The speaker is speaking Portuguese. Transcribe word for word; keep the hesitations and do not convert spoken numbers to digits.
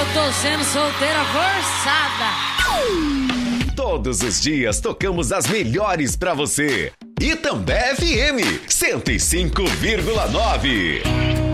tô sendo solteira forçada. Todos os dias tocamos as melhores pra você. Itambé F M cento e cinco vírgula nove.